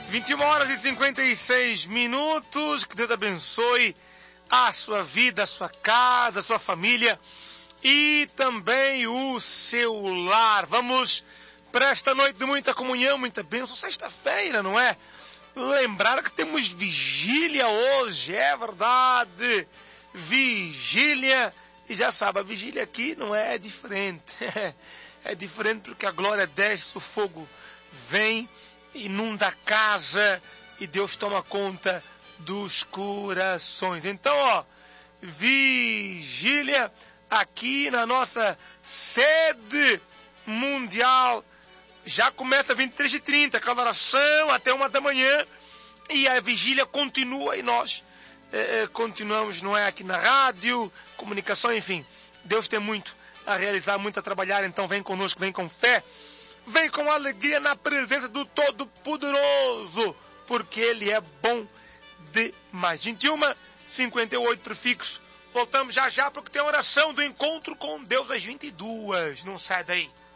21 horas e 56 minutos. Que Deus abençoe a sua vida, a sua casa, a sua família e também o seu lar. Vamos para esta noite de muita comunhão, muita bênção. Sexta-feira, não é? Lembrar que temos vigília hoje, é verdade. Vigília. E já sabe, a vigília aqui não é diferente. É diferente porque a glória desce, o fogo vem, inunda a casa e Deus toma conta dos corações. Então, vigília aqui na nossa sede mundial. Já começa 23h30, aquela oração até 1 da manhã. E a vigília continua e nós continuamos, não é, aqui na rádio, comunicação, enfim. Deus tem muito a realizar, muito a trabalhar, então vem conosco, vem com fé, vem com alegria na presença do Todo-Poderoso, porque Ele é bom demais. 21h58 prefixo. Voltamos já porque tem a oração do encontro com Deus às 22h. Não sai daí.